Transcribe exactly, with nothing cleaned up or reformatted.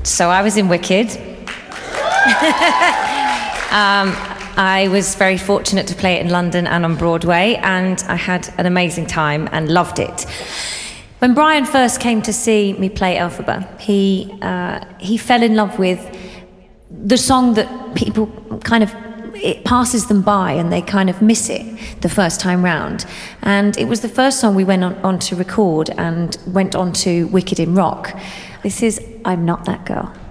So I was in Wicked. um, I was very fortunate to play it in London and on Broadway, and I had an amazing time and loved it. When Brian first came to see me play Elphaba, he uh, he fell in love with the song that people kind of, it passes them by and they kind of miss it the first time round. And it was the first song we went on, on to record and went on to Wicked in Rock. This is I'm Not That Girl.